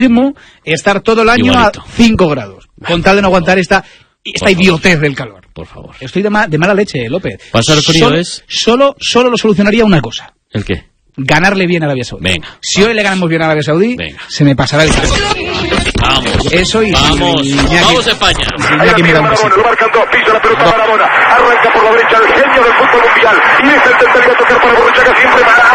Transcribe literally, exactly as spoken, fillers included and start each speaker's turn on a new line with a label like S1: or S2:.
S1: estar todo el año Igualito. a cinco grados, con tal de no aguantar esta, esta idiotez del calor.
S2: Por favor.
S1: Estoy de, ma de mala leche, López.
S2: Pasar frío
S1: solo,
S2: es...
S1: Solo, solo lo solucionaría una cosa.
S2: ¿El qué?
S1: Ganarle bien a Arabia Saudí.
S2: Venga.
S1: Si vamos. hoy le ganamos bien a Arabia Saudí, Venga. se me pasará el calor.
S2: Vamos.
S1: Eso y...
S2: Vamos.
S1: Y, y,
S2: vamos España.
S1: Iñaki me da un besito.
S3: Lo marcan dos, pisa la pelota Maradona. Arranca por la derecha el genio del fútbol mundial. Y es el tercero a tocar para Borruchaga siempre para...